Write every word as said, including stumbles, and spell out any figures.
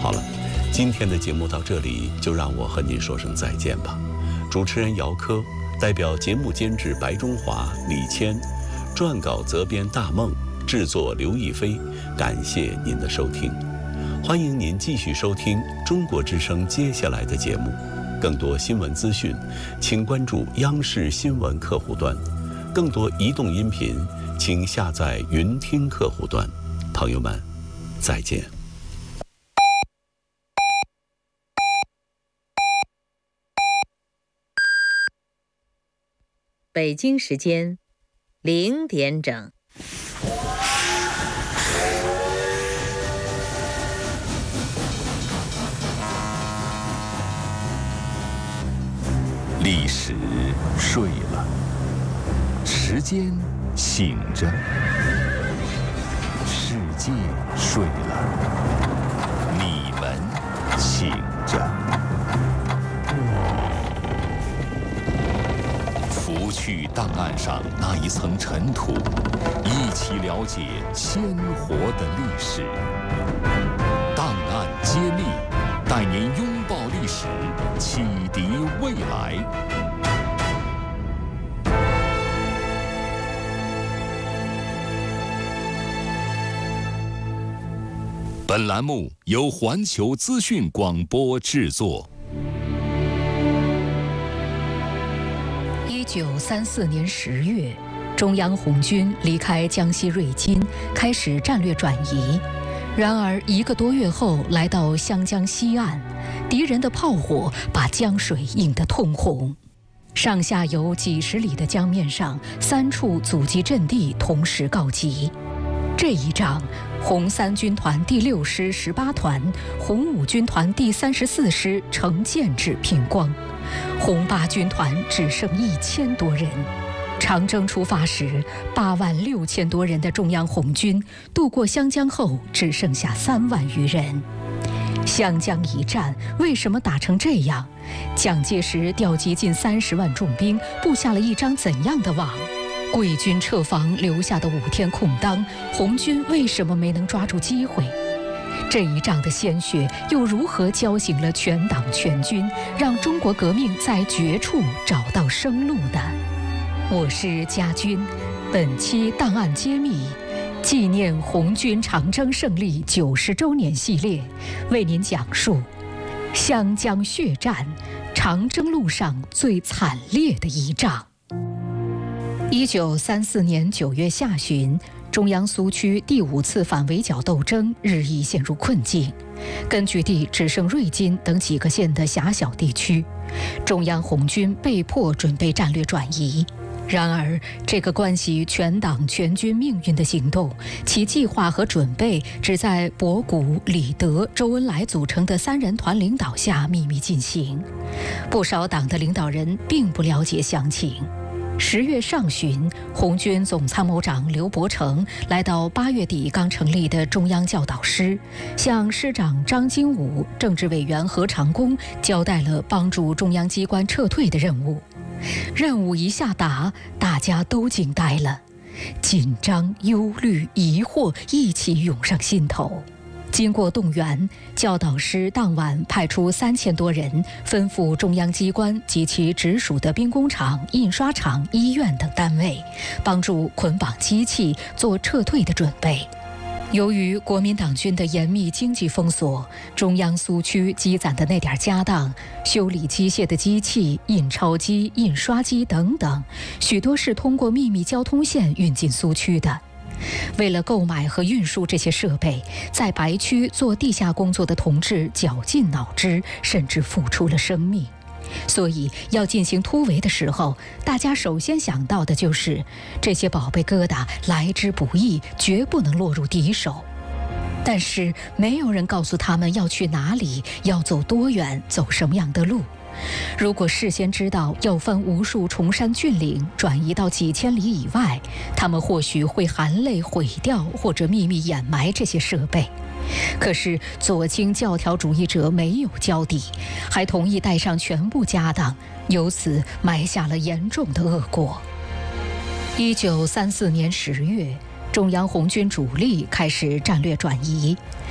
好了，今天的节目到这里就让我和您说声再见吧。主持人姚科，代表节目监制白中华、李谦，撰稿责编大梦，制作刘亦菲，感谢您的收听。欢迎您继续收听中国之声接下来的节目。更多新闻资讯，请关注央视新闻客户端。更多移动音频，请下载云听客户端。朋友们，再见。 北京时间零点整。 历史睡了，时间醒着，世界睡了，你们醒着。拂去档案上那一层尘土，一起了解鲜活的历史。档案揭秘，带您拥抱历史，启迪未来。本栏目由环球资讯广播制作。 一九三四年十月，中央红军离开江西瑞金，开始战略转移。然而一个多月后，来到湘江西岸，敌人的炮火把江水映得通红。上下游几十里的江面上，三处阻击阵地同时告急。这一仗，红三军团第六师十八团、红五军团第三十四师呈建制拼光，红八军团只剩一千多人。长征出发时，八万六千多人的中央红军渡过湘江后，只剩下三万余人。湘江一战为什么打成这样？蒋介石调集近三十万重兵，布下了一张怎样的网？贵军撤防留下的五天空当，红军为什么没能抓住机会？这一仗的鲜血又如何浇醒了全党全军，让中国革命在绝处找到生路呢？我是家军，本期档案揭秘纪念红军长征胜利九十周年系列，为您讲述湘江血战，长征路上最惨烈的一仗。一九三四年九月下旬，中央苏区第五次反围剿斗争日益陷入困境，根据地只剩瑞金等几个县的狭小地区，中央红军被迫准备战略转移。然而，这个关系全党全军命运的行动，其计划和准备只在博古、李德、周恩来组成的三人团领导下秘密进行。不少党的领导人并不了解详情。十月上旬，红军总参谋长刘伯承来到八月底刚成立的中央教导师，向师长张经武、政治委员何长工交代了帮助中央机关撤退的任务。任务一下达，大家都惊呆了，紧张、忧虑、疑惑一起涌上心头。经过动员，教导师当晚派出三千多人，吩咐中央机关及其直属的兵工厂、印刷厂、医院等单位，帮助捆绑机器，做撤退的准备。由于国民党军的严密经济封锁，中央苏区积攒的那点家当，修理机械的机器、印钞机、印刷机等等，许多是通过秘密交通线运进苏区的。为了购买和运输这些设备，在白区做地下工作的同志绞尽脑汁，甚至付出了生命。所以要进行突围的时候，大家首先想到的就是这些宝贝疙瘩来之不易，绝不能落入敌手。但是没有人告诉他们要去哪里，要走多远，走什么样的路。如果事先知道要分无数崇山峻岭转移到几千里以外，他们或许会含泪毁掉或者秘密掩埋这些设备。可是左倾教条主义者没有交底，还同意带上全部家当，由此埋下了严重的恶果。一九三四年十月，中央红军主力开始战略转移。